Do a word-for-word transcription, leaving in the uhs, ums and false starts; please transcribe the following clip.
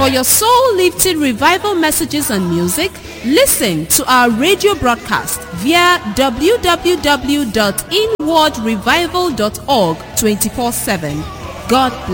For your soul-lifting revival messages and music, listen to our radio broadcast via w w w dot inward revival dot org twenty-four seven. God bless.